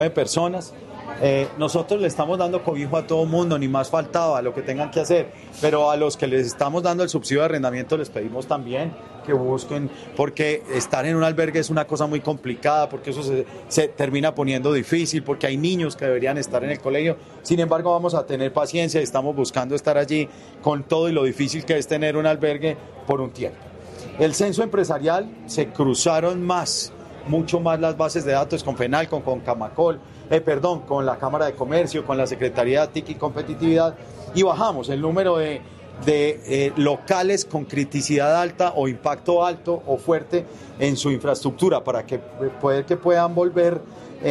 personas. Nosotros le estamos dando cobijo a todo mundo, ni más faltaba, lo que tengan que hacer, pero a los que les estamos dando el subsidio de arrendamiento les pedimos también que busquen, porque estar en un albergue es una cosa muy complicada, porque eso se termina poniendo difícil, porque hay niños que deberían estar en el colegio. Sin embargo, vamos a tener paciencia y estamos buscando estar allí con todo y lo difícil que es tener un albergue por un tiempo. El censo empresarial, se cruzaron mucho más las bases de datos con FENALCO, con Camacol, con la Cámara de Comercio, con la Secretaría de TIC y Competitividad, y bajamos el número de locales con criticidad alta o impacto alto o fuerte en su infraestructura para que puedan volver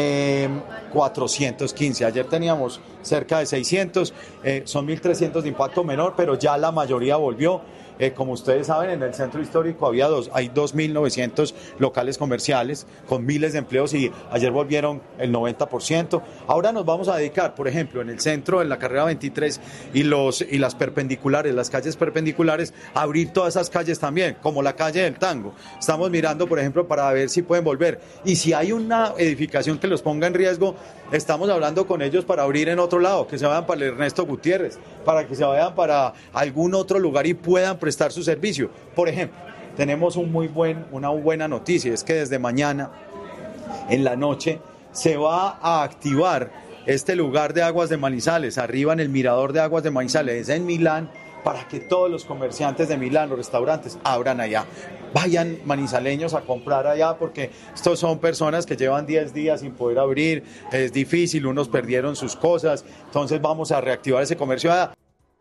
415. Ayer teníamos cerca de 600, son 1.300 de impacto menor, pero ya la mayoría volvió. Como ustedes saben, en el centro histórico hay 2.900 locales comerciales con miles de empleos y ayer volvieron el 90%. Ahora nos vamos a dedicar, por ejemplo, en el centro, en la carrera 23 y las perpendiculares, las calles perpendiculares, a abrir todas esas calles también, como la calle del Tango. Estamos mirando, por ejemplo, para ver si pueden volver. Y si hay una edificación que los ponga en riesgo, estamos hablando con ellos para abrir en otro lado, que se vayan para el Ernesto Gutiérrez, para que se vayan para algún otro lugar y puedan prestar su servicio. Por ejemplo, tenemos una buena noticia, es que desde mañana en la noche se va a activar este lugar de Aguas de Manizales, arriba en el mirador de Aguas de Manizales, en Milán, para que todos los comerciantes de Milán, los restaurantes, abran allá. Vayan manizaleños a comprar allá, porque estos son personas que llevan 10 días sin poder abrir, es difícil, unos perdieron sus cosas, entonces vamos a reactivar ese comercio allá.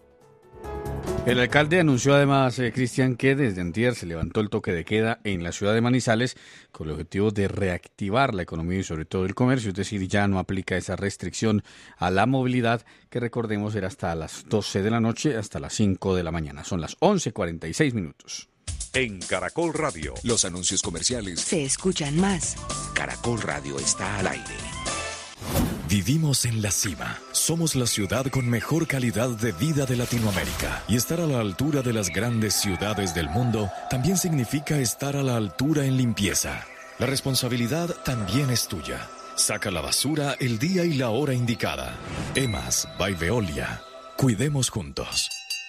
El alcalde anunció además, Cristian, que desde antier se levantó el toque de queda en la ciudad de Manizales con el objetivo de reactivar la economía y sobre todo el comercio, es decir, ya no aplica esa restricción a la movilidad que recordemos era hasta las 12 de la noche hasta las 5 de la mañana. Son las 11:46. En Caracol Radio, los anuncios comerciales se escuchan más. Caracol Radio está al aire. Vivimos en la cima. Somos la ciudad con mejor calidad de vida de Latinoamérica. Y estar a la altura de las grandes ciudades del mundo también significa estar a la altura en limpieza. La responsabilidad también es tuya. Saca la basura el día y la hora indicada. EMAS by Veolia. Cuidemos juntos.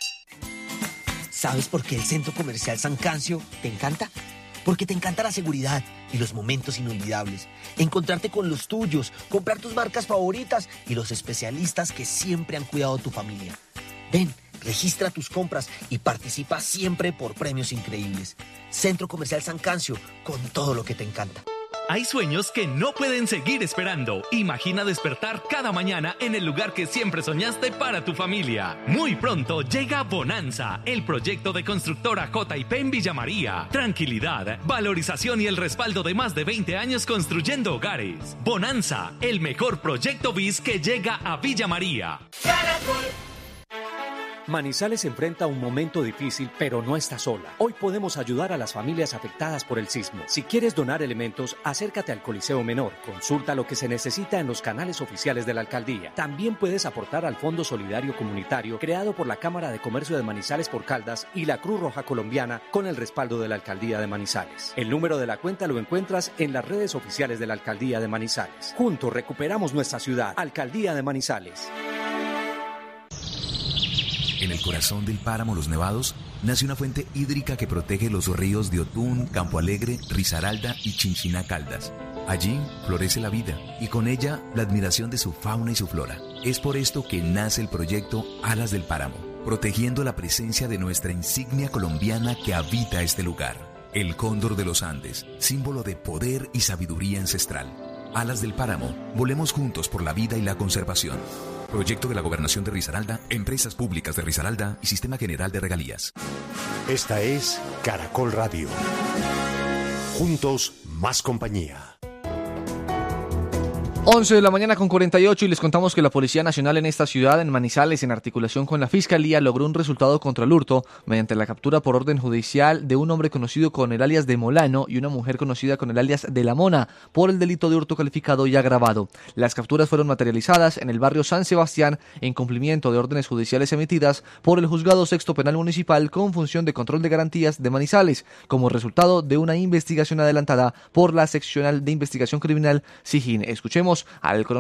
¿Sabes por qué el Centro Comercial San Cancio te encanta? Porque te encanta la seguridad y los momentos inolvidables. Encontrarte con los tuyos, comprar tus marcas favoritas y los especialistas que siempre han cuidado de tu familia. Ven, registra tus compras y participa siempre por premios increíbles. Centro Comercial San Cancio, con todo lo que te encanta. Hay sueños que no pueden seguir esperando. Imagina despertar cada mañana en el lugar que siempre soñaste para tu familia. Muy pronto llega Bonanza, el proyecto de constructora J&P en Villa María. Tranquilidad, valorización y el respaldo de más de 20 años construyendo hogares. Bonanza, el mejor proyecto BIS que llega a Villa María. Caracol. Manizales enfrenta un momento difícil, pero no está sola. Hoy podemos ayudar a las familias afectadas por el sismo. Si quieres donar elementos, acércate al Coliseo Menor. Consulta lo que se necesita en los canales oficiales de la alcaldía. También puedes aportar al Fondo Solidario Comunitario creado por la Cámara de Comercio de Manizales por Caldas y la Cruz Roja Colombiana con el respaldo de la Alcaldía de Manizales. El número de la cuenta lo encuentras en las redes oficiales de la Alcaldía de Manizales. Juntos recuperamos nuestra ciudad. Alcaldía de Manizales. En el corazón del páramo Los Nevados nace una fuente hídrica que protege los ríos de Otún, Campo Alegre, Risaralda y Chinchiná Caldas. Allí florece la vida y con ella la admiración de su fauna y su flora. Es por esto que nace el proyecto Alas del Páramo, protegiendo la presencia de nuestra insignia colombiana que habita este lugar. El cóndor de los Andes, símbolo de poder y sabiduría ancestral. Alas del Páramo, volemos juntos por la vida y la conservación. Proyecto de la Gobernación de Risaralda, Empresas Públicas de Risaralda y Sistema General de Regalías. Esta es Caracol Radio. Juntos, más compañía. 11:48 y les contamos que la Policía Nacional en esta ciudad, en Manizales, en articulación con la Fiscalía, logró un resultado contra el hurto mediante la captura por orden judicial de un hombre conocido con el alias de Molano y una mujer conocida con el alias de La Mona por el delito de hurto calificado y agravado. Las capturas fueron materializadas en el barrio San Sebastián en cumplimiento de órdenes judiciales emitidas por el Juzgado Sexto Penal Municipal con función de control de garantías de Manizales, como resultado de una investigación adelantada por la Seccional de Investigación Criminal SIJIN. Escuchemos pasemos al